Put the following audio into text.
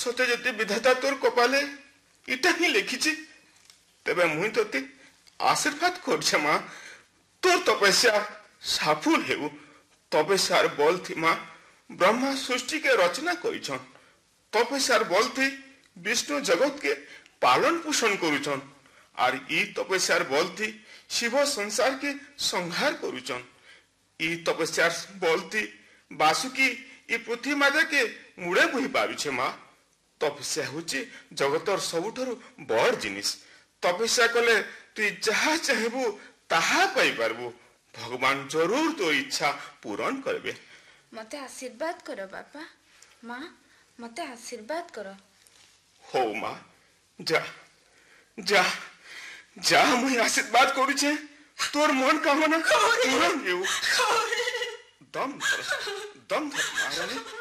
सते जति विधाता तोर कपाले इटा ही लिखिछि तेबे मुई तोते आशीर्वाद करछे माँ तोर तपस्या सफल हेउ तपस्यार बल थी माँ ब्रह्मा सृष्टि के रचना करिछन तपस्यार बल थी विष्णु जगत के पालन पोषण करुछन और ई तपस्यार बल थी शिव संसार के संहार करुछन ई तपस्यार बल थी बासुकी ई पृथ्वी माता के मुड़े बोही पारुछे माँ तपस्या होची जगतर सबुठारु बड़ जिनिस तपस्या कले तु जहा चाहबू ताहा पाई पारबू भगवान जरूर तो इच्छा पूरण करबे मते आशीर्वाद करो बापा माँ मते आशीर्वाद करो हो माँ जा जा जा मुई आशीर्वाद करू छे तोर मन कामना पूर्ण हेउ दम धर महारानी